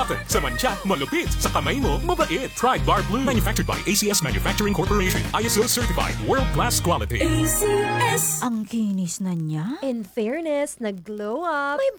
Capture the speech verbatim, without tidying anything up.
Bakit? Sa mancha, malupit. Sa kamay mo, mabait. Try Bar Blue. Manufactured by A C S Manufacturing Corporation. I S O certified. World-class quality. A C S. Ang kinis na niya. In fairness, nag-glow up. May